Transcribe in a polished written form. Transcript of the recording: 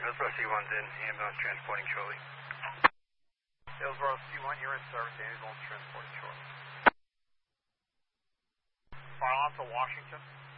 Hillsborough C1's in, ambulance transporting Charlie. Hillsborough C1, you're in service, ambulance transporting Charlie. Fire alarm to Washington.